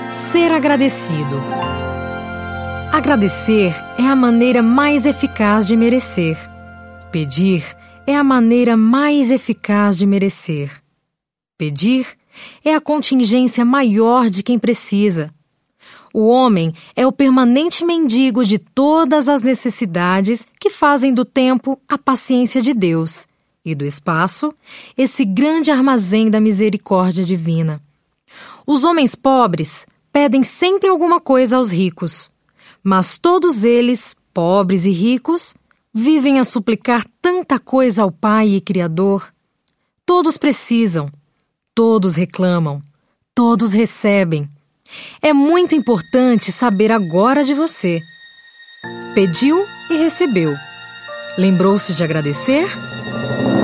Ser agradecido. Agradecer é a maneira mais eficaz de merecer. Pedir é a maneira mais eficaz de merecer. Pedir é a contingência maior de quem precisa. O homem é o permanente mendigo de todas as necessidades que fazem do tempo a paciência de Deus e do espaço esse grande armazém da misericórdia divina. Os homens pobres pedem sempre alguma coisa aos ricos, mas todos eles, pobres e ricos, vivem a suplicar tanta coisa ao Pai e Criador. Todos precisam, todos reclamam, todos recebem. É muito importante saber agora de você. Pediu e recebeu. Lembrou-se de agradecer?